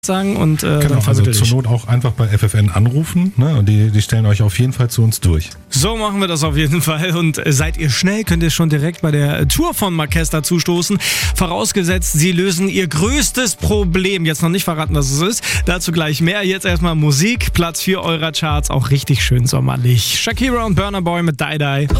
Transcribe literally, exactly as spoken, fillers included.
sagen und äh, genau, dann also vermittel zur ich. Not auch einfach bei F F N anrufen, ne? Und die, die stellen euch auf jeden Fall zu uns durch. So machen wir das auf jeden Fall und äh, seid ihr schnell, könnt ihr schon direkt bei der Tour von Marquesta zustoßen. Vorausgesetzt, sie lösen ihr größtes Problem. Jetzt noch nicht verraten, was es ist. Dazu gleich mehr. Jetzt erstmal Musik. Platz vier eurer Charts, auch richtig schön sommerlich. Shakira und Burna Boy mit Die Die.